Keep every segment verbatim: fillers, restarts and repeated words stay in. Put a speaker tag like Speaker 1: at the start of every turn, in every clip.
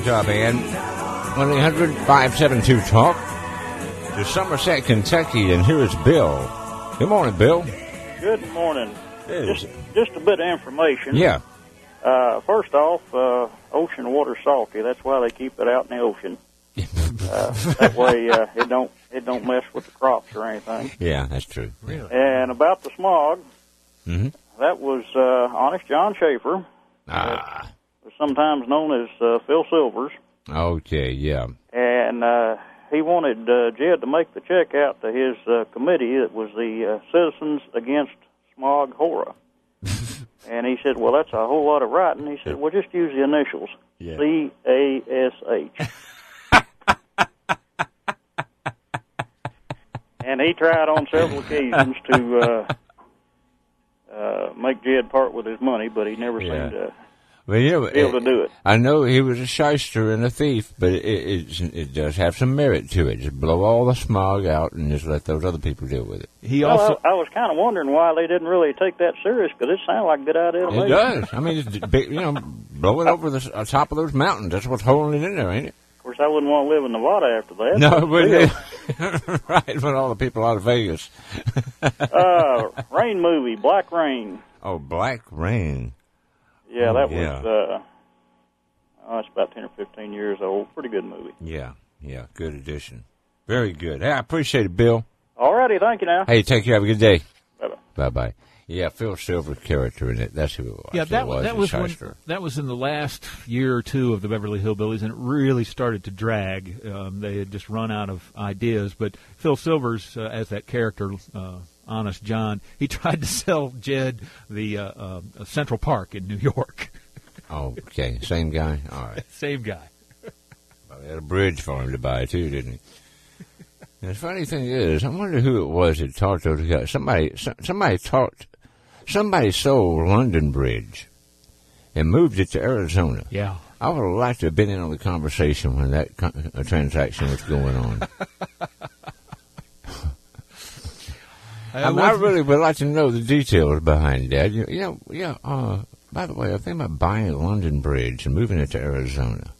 Speaker 1: Utah band. one eight hundred five seven two talk. To Somerset, Kentucky, and here is Bill. Good morning, Bill.
Speaker 2: Good morning.
Speaker 1: Yes.
Speaker 2: Just, just a bit of information.
Speaker 1: Yeah.
Speaker 2: Uh, first off, uh, ocean water salty. That's why they keep it out in the ocean. uh, that way, uh, it don't it don't mess with the crops or anything.
Speaker 1: Yeah, that's true.
Speaker 3: Really?
Speaker 2: And about the smog,
Speaker 1: Mm-hmm.
Speaker 2: that was uh, Honest John Schaefer,
Speaker 1: Ah.
Speaker 2: sometimes known as uh, Phil Silvers,
Speaker 1: Okay, yeah.
Speaker 2: and uh, he wanted uh, Jed to make the check out to his uh, committee that was the uh, Citizens Against Smog Horror. And he said, well, that's a whole lot of writing. He said, well, just use the initials,
Speaker 1: Yeah.
Speaker 2: C A S H. And he tried on several occasions to uh, uh, make Jed part with his money, but he never
Speaker 1: Yeah.
Speaker 2: seemed to
Speaker 1: Well, you know,
Speaker 2: be able to do it.
Speaker 1: I know he was a shyster and a thief, but it, it, it does have some merit to it. Just blow all the smog out and just let those other people deal with it.
Speaker 3: He
Speaker 2: Well,
Speaker 3: also
Speaker 2: I, I was kind of wondering why they didn't really take that serious, because it sounded like a good idea to
Speaker 1: It
Speaker 2: me.
Speaker 1: does. I mean, it's big, you know, blow it over the s- top of those mountains. That's what's holding it in there, ain't it?
Speaker 2: Of course, I wouldn't want to live in Nevada after that.
Speaker 1: No,
Speaker 2: but
Speaker 1: but
Speaker 2: still.
Speaker 1: right, but all the people out of Vegas.
Speaker 2: uh, Rain movie, Black Rain.
Speaker 1: Oh, Black Rain.
Speaker 2: Yeah,
Speaker 1: Oh,
Speaker 2: that
Speaker 1: yeah.
Speaker 2: was, uh, oh, it's about ten or fifteen years old. Pretty good movie.
Speaker 1: Yeah, yeah, good addition. Very good. Hey, I appreciate it, Bill.
Speaker 2: All righty, thank you now.
Speaker 1: Hey, take care. Have a good day.
Speaker 2: Bye-bye.
Speaker 1: Bye-bye. Yeah, Phil Silver's character in it. That's who it was.
Speaker 3: yeah
Speaker 1: It
Speaker 3: that
Speaker 1: was
Speaker 3: that
Speaker 1: a
Speaker 3: was when,
Speaker 1: shyster.
Speaker 3: that was in the last year or two of the Beverly Hillbillies, and it really started to drag. Um, they had just run out of ideas. But Phil Silvers, uh, as that character, uh, Honest John, he tried to sell Jed the uh, uh, Central Park in New York.
Speaker 1: Oh, okay. Same guy? All right.
Speaker 3: Same guy.
Speaker 1: Well, he had a bridge for him to buy, too, didn't he? And the funny thing is, I wonder who it was that talked to those guys. Somebody, so- somebody talked, somebody sold London Bridge and moved it to Arizona.
Speaker 3: Yeah.
Speaker 1: I would have liked to have been in on the conversation when that con- uh, transaction was going on. I, mean, I really would like to know the details behind that. You, you know, yeah. Uh, by the way, I think about buying London Bridge and moving it to Arizona.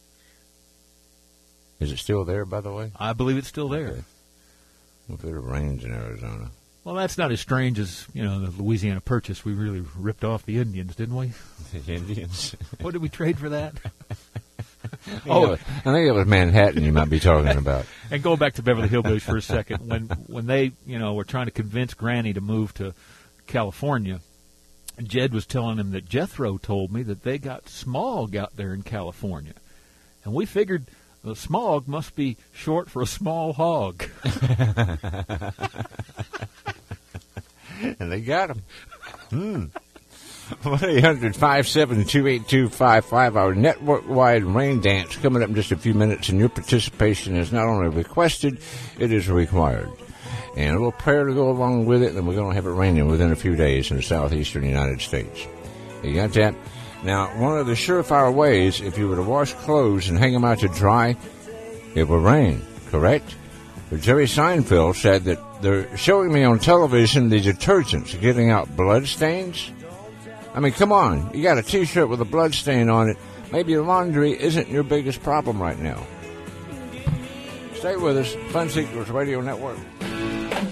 Speaker 1: Is it still there, by the way?
Speaker 3: I believe it's still there.
Speaker 1: Okay. If it rains in Arizona.
Speaker 3: Well, that's not as strange as, you know, the Louisiana Purchase. We really ripped off the Indians, didn't we?
Speaker 1: The Indians.
Speaker 3: What did we trade for that?
Speaker 1: Oh, I think it was Manhattan you might be talking about.
Speaker 3: And going back to Beverly Hillbillies for a second, when when they, you know, were trying to convince Granny to move to California, Jed was telling him that Jethro told me that they got smog out there in California. And we figured the smog must be short for a small hog.
Speaker 1: And they got him. Hmm. one eight hundred five seven two eight two five five, our network-wide rain dance coming up in just a few minutes, and your participation is not only requested, it is required. And a little prayer to go along with it, and we're going to have it raining within a few days in the southeastern United States. You got that? Now, one of the surefire ways, if you were to wash clothes and hang them out to dry, it will rain, correct? But Jerry Seinfeld said that they're showing me on television the detergents getting out blood stains. I mean, come on. You got a T-shirt with a blood stain on it. Maybe laundry isn't your biggest problem right now. Stay with us. Fun Seekers Radio Network.